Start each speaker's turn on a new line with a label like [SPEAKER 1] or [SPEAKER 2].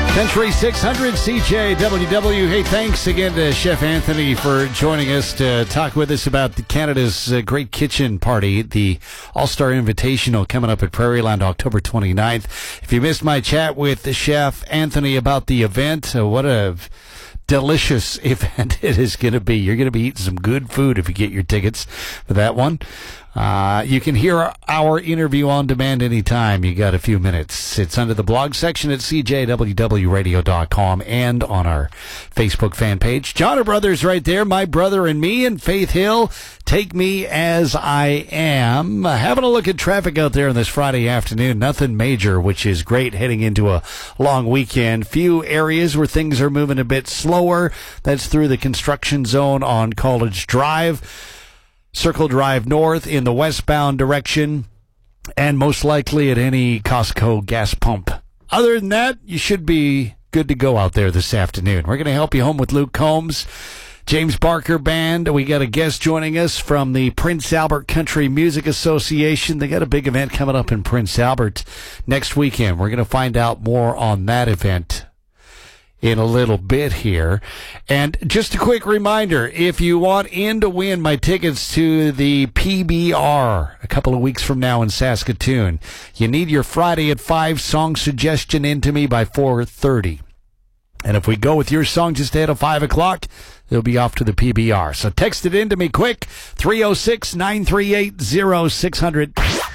[SPEAKER 1] Country 600 CJWW. Hey, thanks again to Chef Anthony for joining us to talk with us about Canada's Great Kitchen Party, the All-Star Invitational coming up at Prairieland October 29th. If you missed my chat with Chef Anthony about the event, what a delicious event it is going to be. You're going to be eating some good food if you get your tickets for that one. You can hear our interview on demand anytime. You got a few minutes. It's under the blog section at cjwwradio.com and on our Facebook fan page. Johnner Brothers right there, My Brother and Me, and Faith Hill, Take Me As I Am. Having a look at traffic out there on this Friday afternoon. Nothing major, which is great heading into a long weekend. Few areas where things are moving a bit slower. That's through the construction zone on College Drive. Circle Drive North in the westbound direction, and most likely at any Costco gas pump. Other than that, you should be good to go out there this afternoon. We're going to help you home with Luke Combs, James Barker Band. We got a guest joining us from the Prince Albert Country Music Association. They got a big event coming up in Prince Albert next weekend. We're going to find out more on that event in a little bit here. And just a quick reminder, if you want in to win my tickets to the PBR a couple of weeks from now in Saskatoon, you need your Friday at 5 song suggestion into me by 4:30. And if we go with your song just ahead of 5 o'clock, it'll be off to the PBR. So text it in to me quick, 306-938-0600.